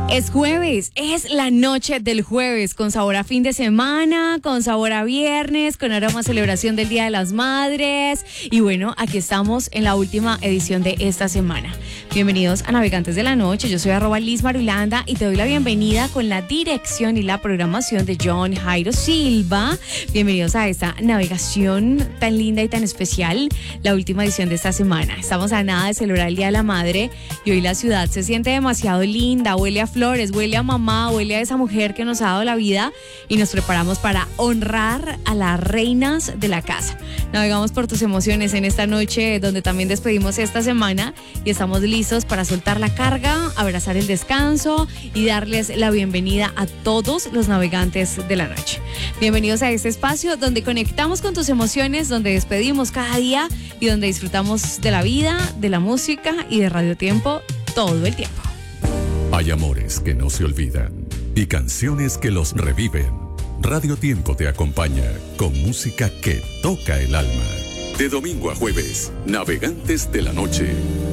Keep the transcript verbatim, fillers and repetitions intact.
Es jueves, es la noche del jueves, con sabor a fin de semana, con sabor a viernes, con aroma a celebración del Día de las Madres. Y bueno, aquí estamos en la última edición de esta semana. Bienvenidos a Navegantes de la Noche, yo soy arroba Liz Marulanda y te doy la bienvenida con la dirección y la programación de John Jairo Silva. Bienvenidos a esta navegación tan linda y tan especial, la última edición de esta semana. Estamos a nada de celebrar el Día de la Madre y hoy la ciudad se siente demasiado linda, huele a flores, huele a mamá, huele a esa mujer que nos ha dado la vida y nos preparamos para honrar a las reinas de la casa. Navegamos por tus emociones en esta noche donde también despedimos esta semana y estamos listos para soltar la carga, abrazar el descanso y darles la bienvenida a todos los navegantes de la noche. Bienvenidos a este espacio donde conectamos con tus emociones, donde despedimos cada día y donde disfrutamos de la vida, de la música y de Radio Tiempo todo el tiempo. Hay amores que no se olvidan y canciones que los reviven. Radio Tiempo te acompaña con música que toca el alma. De domingo a jueves, Navegantes de la Noche.